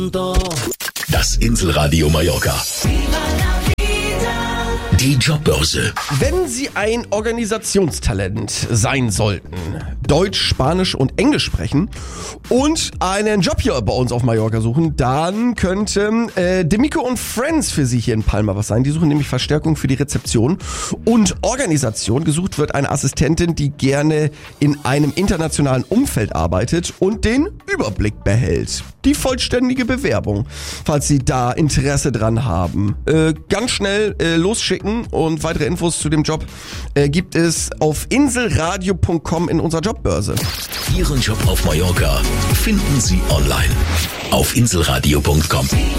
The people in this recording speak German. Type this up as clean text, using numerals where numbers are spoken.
Das Inselradio Mallorca. Die Jobbörse. Wenn Sie ein Organisationstalent sein sollten, Deutsch, Spanisch und Englisch sprechen und einen Job hier bei uns auf Mallorca suchen, dann könnte D'Amico und Friends für Sie hier in Palma was sein. Die suchen nämlich Verstärkung für die Rezeption und Organisation. Gesucht wird eine Assistentin, die gerne in einem internationalen Umfeld arbeitet und den Überblick behält. Die vollständige Bewerbung, falls Sie da Interesse dran haben. Ganz schnell losschicken und weitere Infos zu dem Job gibt es auf inselradio.com in unserer Jobbörse. Ihren Job auf Mallorca finden Sie online auf inselradio.com.